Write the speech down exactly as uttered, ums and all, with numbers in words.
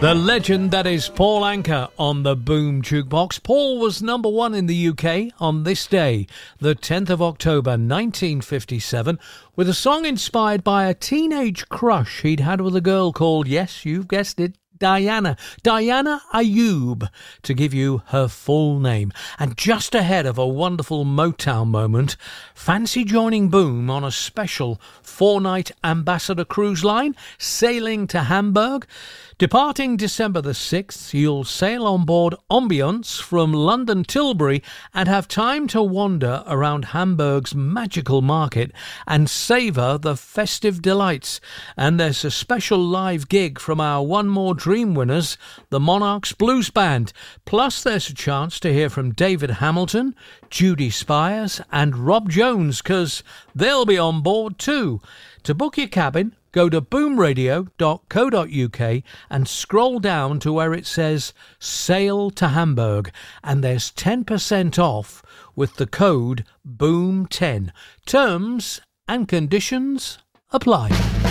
The legend that is Paul Anka on the Boom Jukebox. Paul was number one in the U K on this day, the tenth of October nineteen fifty-seven, with a song inspired by a teenage crush he'd had with a girl called, yes, you've guessed it, Diana. Diana Ayub, to give you her full name. And just ahead of a wonderful Motown moment, fancy joining Boom on a special four-night Ambassador cruise line, sailing to Hamburg? Departing December the sixth, you'll sail on board Ambiance from London Tilbury and have time to wander around Hamburg's magical market and savour the festive delights. And there's a special live gig from our One More Dream winners, the Monarchs Blues Band. Plus there's a chance to hear from David Hamilton, Judy Spires and Rob Jones, because they'll be on board too. To book your cabin, go to boom radio dot co dot uk and scroll down to where it says Sail to Hamburg, and there's ten percent off with the code boom ten. Terms and conditions apply.